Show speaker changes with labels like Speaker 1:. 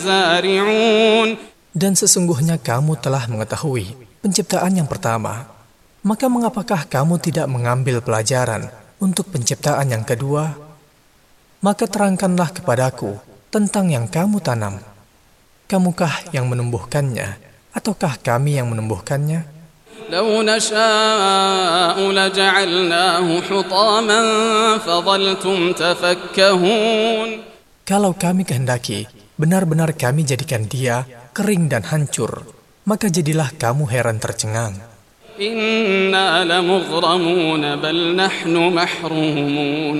Speaker 1: Dan sesungguhnya kamu telah mengetahui penciptaan yang pertama. Maka mengapakah kamu tidak mengambil pelajaran untuk penciptaan yang kedua? Maka terangkanlah kepadaku tentang yang kamu tanam. Kamukah yang menumbuhkannya, ataukah kami yang menumbuhkannya?
Speaker 2: لو نشاء لجعلناه حطاما فظلتم تفكهون.
Speaker 1: Kalau kami kehendaki, benar-benar kami jadikan dia kering dan hancur, maka jadilah kamu heran tercengang.
Speaker 2: إنا لمغرمون بل نحن محرومون.